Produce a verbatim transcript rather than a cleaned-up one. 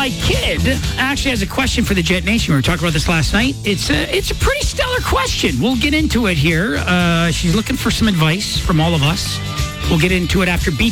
my kid actually has a question for the Jet Nation. We were talking about this last night. It's a, it's a pretty stellar question. We'll get into it here. Uh, she's looking for some advice from all of us. We'll get into it after B